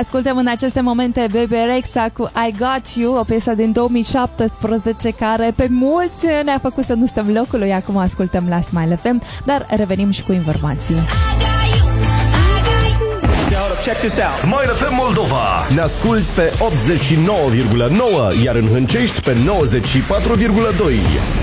Ascultăm în aceste momente Bebe Rexha cu I Got You, o piesă din 2017 care pe mulți ne-a făcut să nu stăm locului. Acum ascultăm la Smile FM, dar revenim și cu informații. Check this out. Smile FM Moldova. Ne asculți pe 89,9, iar în Hâncești pe 94,2.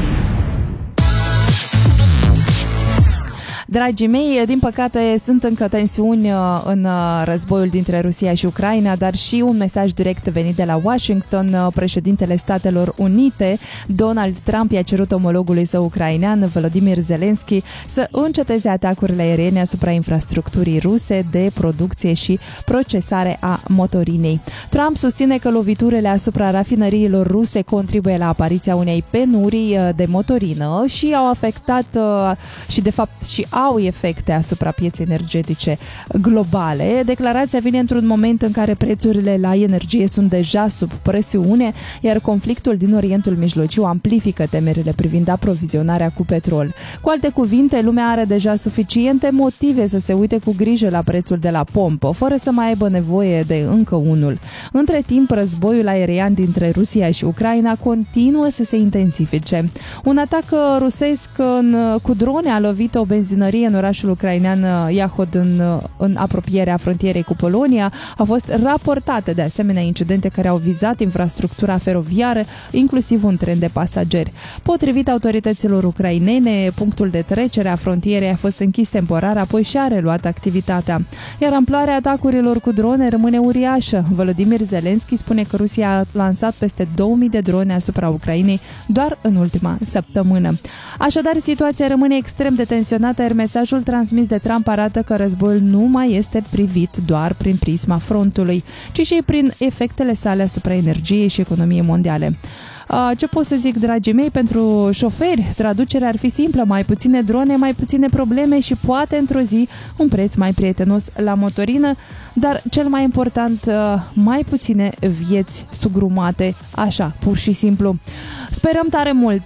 Dragii mei, din păcate sunt încă tensiuni în războiul dintre Rusia și Ucraina, dar și un mesaj direct venit de la Washington. Președintele Statelor Unite, Donald Trump, i-a cerut omologului său ucrainean, Volodymyr Zelensky, să înceteze atacurile aeriene asupra infrastructurii ruse de producție și procesare a motorinei. Trump susține că loviturile asupra rafinăriilor ruse contribuie la apariția unei penurii de motorină și au afectat și de fapt și au efecte asupra pieței energetice globale. Declarația vine într-un moment în care prețurile la energie sunt deja sub presiune, iar conflictul din Orientul Mijlociu amplifică temerile privind aprovizionarea cu petrol. Cu alte cuvinte, lumea are deja suficiente motive să se uite cu grijă la prețul de la pompă, fără să mai aibă nevoie de încă unul. Între timp, războiul aerian dintre Rusia și Ucraina continuă să se intensifice. Un atac rusesc cu drone a lovit o benzinărie în orașul ucrainean Iahod în apropierea frontierei cu Polonia. Au fost raportate de asemenea incidente care au vizat infrastructura feroviară, inclusiv un tren de pasageri. Potrivit autorităților ucrainene, punctul de trecere a frontierei a fost închis temporar, apoi și-a reluat activitatea. Iar amploarea atacurilor cu drone rămâne uriașă. Volodymyr Zelensky spune că Rusia a lansat peste 2000 de drone asupra Ucrainei doar în ultima săptămână. Așadar, situația rămâne extrem de tensionată, iar mesajul transmis de Trump arată că războiul nu mai este privit doar prin prisma frontului, ci și prin efectele sale asupra energiei și economiei mondiale. Ce pot să zic, dragii mei, pentru șoferi, traducerea ar fi simplă: mai puține drone, mai puține probleme și poate într-o zi un preț mai prietenos la motorină, dar cel mai important, mai puține vieți sugrumate, așa, pur și simplu. Sperăm tare mult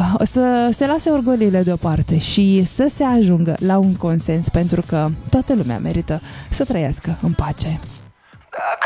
să se lase orgoliile deoparte și să se ajungă la un consens, pentru că toată lumea merită să trăiască în pace.